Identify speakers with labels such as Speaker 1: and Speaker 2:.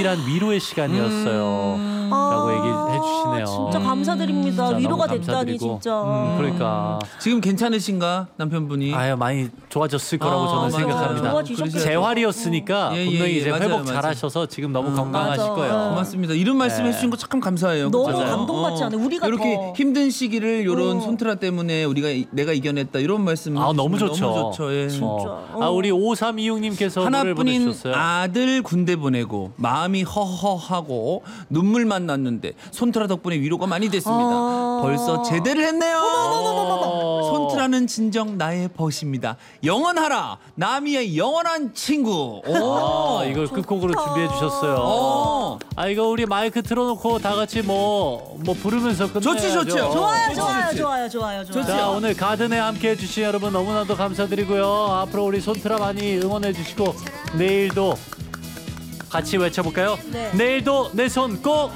Speaker 1: 유일한 위로의 시간이었어요. 라고 얘기해 주시네요.
Speaker 2: 진짜 감사드립니다.
Speaker 1: 진짜
Speaker 2: 위로가
Speaker 1: 너무
Speaker 2: 됐다니
Speaker 1: 감사드리고.
Speaker 2: 진짜.
Speaker 1: 그러니까
Speaker 3: 지금 괜찮으신가 남편분이?
Speaker 1: 아유 많이 좋아졌을 거라고 저는
Speaker 3: 맞아요.
Speaker 1: 생각합니다.
Speaker 2: 좋아지셨겠죠.
Speaker 1: 재활이었으니까
Speaker 3: 예,
Speaker 1: 분명히
Speaker 3: 예,
Speaker 1: 이제
Speaker 3: 맞아요,
Speaker 1: 회복
Speaker 3: 맞아요.
Speaker 1: 잘하셔서 지금 너무 건강하실
Speaker 2: 맞아.
Speaker 1: 거예요.
Speaker 3: 고맙습니다. 이런 말씀
Speaker 1: 네.
Speaker 3: 해주신 거 참 감사해요.
Speaker 2: 너무
Speaker 3: 그죠?
Speaker 2: 감동받지 않아요? 우리가
Speaker 3: 이렇게
Speaker 2: 더.
Speaker 3: 힘든 시기를 이런 손트라 때문에 내가 이겨냈다 이런 말씀.
Speaker 1: 아 너무
Speaker 3: 해주시면
Speaker 1: 좋죠.
Speaker 3: 너무 좋죠. 예.
Speaker 1: 아 우리 5326님께서 노래를
Speaker 3: 하나뿐인
Speaker 1: 보내주셨어요.
Speaker 3: 아들 군대 보내고 마음이 허허하고 눈물만 났는데 손트라 덕분에 위로가 많이 됐습니다. 벌써 제대를 했네요. 손트라는 진정 나의 벗입니다. 영원하라 나미의 영원한 친구. 오.
Speaker 1: 이걸 끝곡으로 준비해 주셨어요. 아 이거 우리 마이크 틀어놓고 다 같이 뭐 부르면서 끝내야죠.
Speaker 3: 좋지, 좋죠.
Speaker 2: 좋아요.
Speaker 1: 자 오늘 가든에 함께 해주신 여러분 너무나도 감사드리고요. 앞으로 우리 손트라 많이 응원해 주시고 내일도 같이 외쳐볼까요?
Speaker 2: 네.
Speaker 1: 내일도 내 손 꼭